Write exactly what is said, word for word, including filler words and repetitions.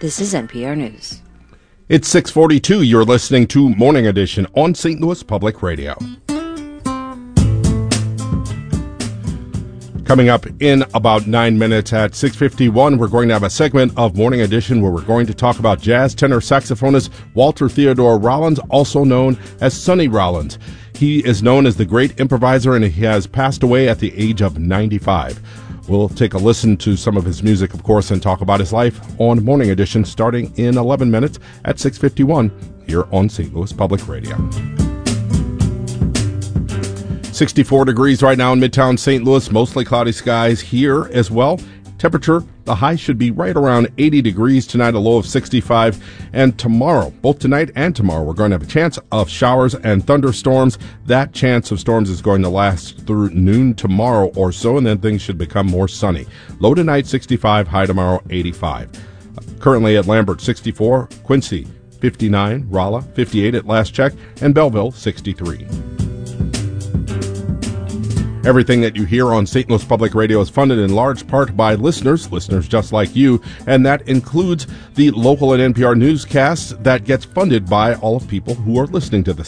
This is N P R News. It's six forty-two. You're listening to Morning Edition on Saint Louis Public Radio. Coming up in about nine minutes at six fifty-one, we're going to have a segment of Morning Edition where we're going to talk about jazz tenor saxophonist Walter Theodore Rollins, also known as Sonny Rollins. He is known as the great improviser, and he has passed away at the age of ninety-five. We'll take a listen to some of his music, of course, and talk about his life on Morning Edition starting in eleven minutes at six fifty-one here on Saint Louis Public Radio. sixty-four degrees right now in Midtown Saint Louis, mostly cloudy skies here as well. Temperature, the high should be right around eighty degrees tonight, a low of sixty-five. And tomorrow, both tonight and tomorrow, we're going to have a chance of showers and thunderstorms. That chance of storms is going to last through noon tomorrow or so, and then things should become more sunny. Low tonight, sixty-five, high tomorrow, eighty-five. Currently at Lambert, sixty-four, Quincy, fifty-nine, Rolla, fifty-eight at last check, and Belleville, sixty-three. Everything that you hear on Saint Louis Public Radio is funded in large part by listeners, listeners just like you, and that includes the local and N P R newscasts that gets funded by all of people who are listening to the